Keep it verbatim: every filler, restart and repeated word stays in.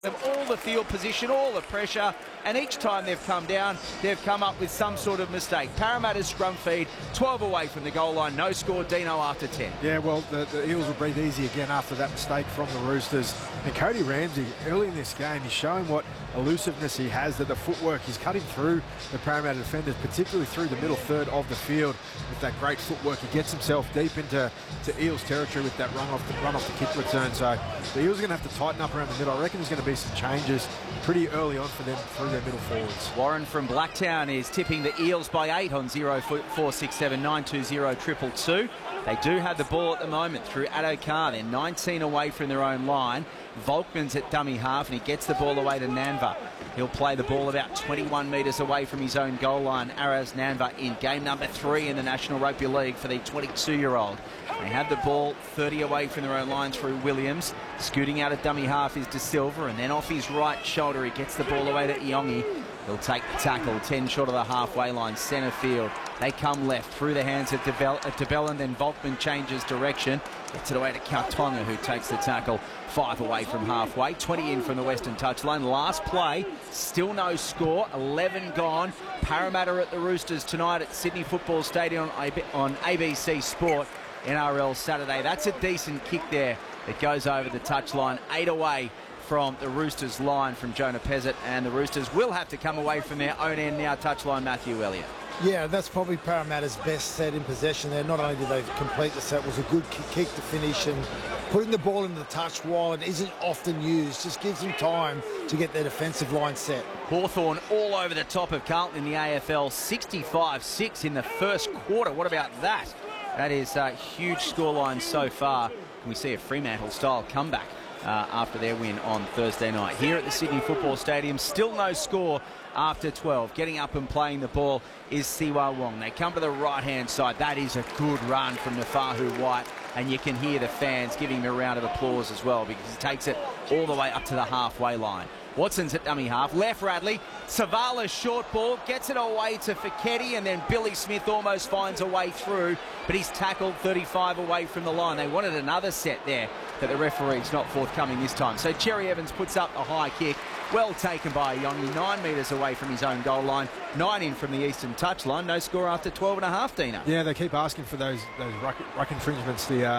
Of all the field position, all the pressure, and each time they've come down, they've come up with some sort of mistake. Parramatta's scrum feed, twelve away from the goal line, no score, Dino after ten. Yeah, well, the, the Eels will breathe easy again after that mistake from the Roosters. And Cody Ramsey, early in this game, he's showing what elusiveness he has, that the footwork, he's cutting through the Parramatta defenders, particularly through the middle third of the field with that great footwork. He gets himself deep into to Eels territory with that run off the, run off the kick return. So the Eels are going to have to tighten up around the middle. I reckon there's going to be some changes pretty early on for them through their middle forwards. Warren from Blacktown is tipping the Eels by eight on zero four six seven nine two zero triple two. They do have the ball at the moment through Addo-Carr. They're nineteen away from their own line. Volkman's at dummy half and he gets the ball away to Nanva. He'll play the ball about twenty-one metres away from his own goal line. Araz Nanva in game number three in the National Rugby League for the twenty-two-year-old. They have the ball thirty away from their own line through Williams. Scooting out at dummy half is De Silva, and then off his right shoulder he gets the ball away to Iongi. He'll take the tackle, ten short of the halfway line, centre field. They come left through the hands of DeBell, and then Volkman changes direction. Gets it away to Kautonga, who takes the tackle five away from halfway. twenty in from the western touchline. Last play, still no score, eleven gone. Parramatta at the Roosters tonight at Sydney Football Stadium on A B C Sport. N R L Saturday. That's a decent kick there. It goes over the touchline, eight away from the Roosters line from Jonah Pezzett, and the Roosters will have to come away from their own end now. Touchline, Matthew Elliott. Yeah, that's probably Parramatta's best set in possession there. Not only did they complete the set, it was a good kick to finish, and putting the ball into the touch while it isn't often used just gives them time to get their defensive line set. Hawthorn all over the top of Carlton in the A F L, sixty-five six in the first quarter. What about that? That is a huge scoreline so far. And we see a Fremantle-style comeback uh, after their win on Thursday night. Here at the Sydney Football Stadium, still no score after twelve. Getting up and playing the ball is Siwa Wong. They come to the right-hand side. That is a good run from Nafahu White, and you can hear the fans giving him a round of applause as well because he takes it all the way up to the halfway line. Watson's at dummy half, left Radley, Savala's short ball, gets it away to Fiketti, and then Billy Smith almost finds a way through, but he's tackled thirty-five away from the line. They wanted another set there, but the referee's not forthcoming this time. So Cherry Evans puts up a high kick, well taken by Iongi, nine metres away from his own goal line, nine in from the eastern touchline. No score after twelve and a half, Dina. Yeah, they keep asking for those those ruck, ruck infringements. The uh,